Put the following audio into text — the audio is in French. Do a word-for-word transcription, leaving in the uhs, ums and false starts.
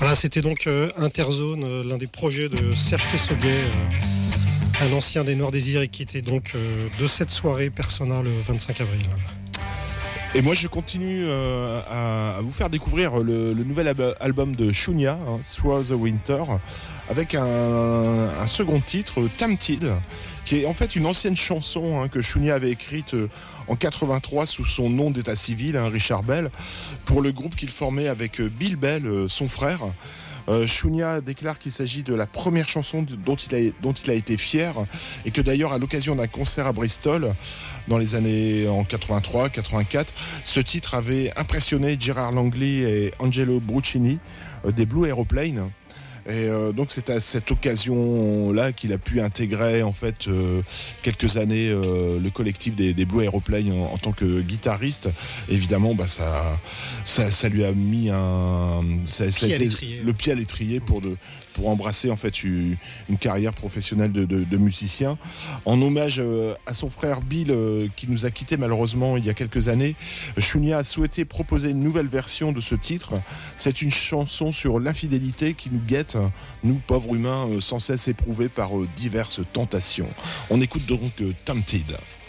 Voilà, c'était donc euh, Interzone, euh, l'un des projets de Serge Tessoguet, euh, un ancien des Noirs Désirs, et qui était donc euh, de cette soirée Persona le vingt-cinq avril. Et moi je continue euh, à, à vous faire découvrir le, le nouvel ab- album de Shunya, hein, Through the Winter, avec un, un second titre, Tempted, qui est en fait une ancienne chanson hein, que Shunya avait écrite euh, en quatre-vingt-trois sous son nom d'état civil, hein, Richard Bell, pour le groupe qu'il formait avec euh, Bill Bell, euh, son frère. Euh, Shunya déclare qu'il s'agit de la première chanson de, dont, il a, dont il a été fier, et que d'ailleurs à l'occasion d'un concert à Bristol dans les années en quatre-vingt-trois quatre-vingt-quatre, ce titre avait impressionné Gerard Langley et Angelo Bruccini euh, des Blue Aeroplane. Et euh, donc c'est à cette occasion-là qu'il a pu intégrer en fait euh, quelques années euh, le collectif des, des Blue Aeroplane en, en tant que guitariste. Évidemment, bah ça, ça, ça lui a mis un, ça, ça a été le pied à l'étrier pour de, pour embrasser en fait une, une carrière professionnelle de, de, de musicien. En hommage euh, à son frère Bill euh, qui nous a quittés malheureusement il y a quelques années, Shunya a souhaité proposer une nouvelle version de ce titre. C'est une chanson sur l'infidélité qui nous guette, nous pauvres humains euh, sans cesse éprouvés par euh, diverses tentations. On écoute donc euh, Tempted.